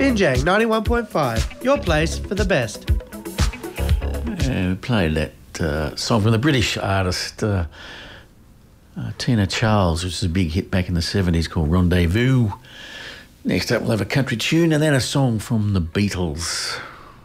Binjang 91.5, your place for the best. We played that song from the British artist Tina Charles, which was a big hit back in the 70s called Rendezvous. Next up we'll have a country tune and then a song from the Beatles.